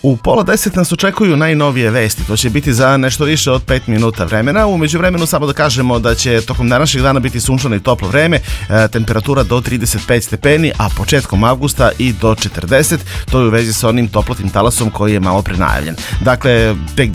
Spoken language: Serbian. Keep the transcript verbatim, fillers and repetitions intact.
U pola deset nas očekuju najnovije vesti, to će biti za nešto više od pet minuta vremena. U međuvremenu samo da kažemo da će tokom današnjeg dana biti sunčano i toplo vreme, e, temperatura do trideset pet stepeni, a početkom avgusta i do četrdeset, to je u vezi sa onim toplotnim talasom koji je malo pre najavljen. Dakle, tek